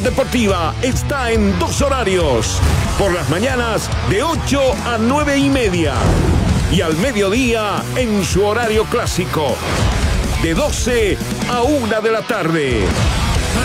Deportiva está en 2 horarios. Por las mañanas de 8 a 9:30. Y al mediodía en su horario clásico, de 12 a 1 de la tarde.